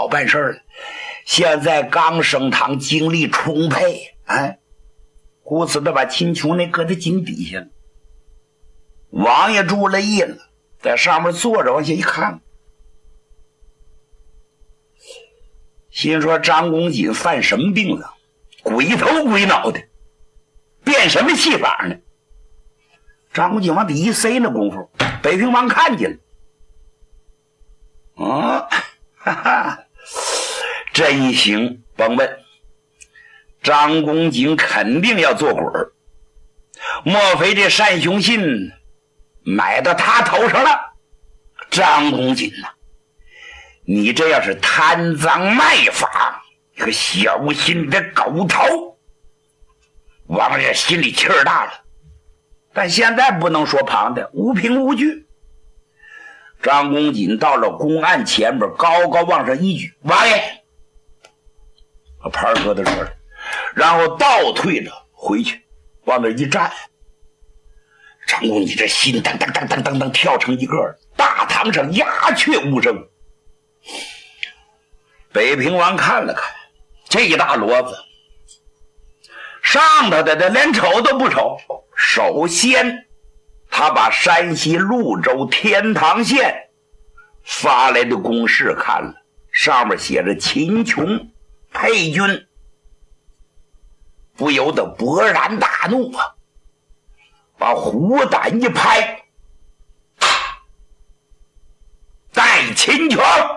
好办事了。现在刚升堂，精力充沛，哎，故此的把秦琼那搁在井底下了。王爷注了意了，在上面坐着，往下一看，心说张公瑾犯什么病了？鬼头鬼脑的，变什么戏法呢？张公瑾往底一塞那功夫，北平王看见了。哈哈，这一行甭问，张公瑾肯定要做鬼儿，莫非这单雄信买到他头上了？张公瑾呐，你这要是贪赃卖法，一个小心的狗头！王爷心里气儿大了，但现在不能说旁的，无凭无据。张公瑾到了公案前边，高高往上一举，王爷，把牌搁在这儿，然后倒退着回去，往那一站。张公瑾这心噔噔噔噔噔噔跳成一个，大堂上鸦雀无声。北平王看了看这一大骡子，上头的连瞅都不瞅。首先他把山西潞州天堂县发来的公示看了，上面写着秦琼配军，不由得勃然大怒啊，把虎胆一拍，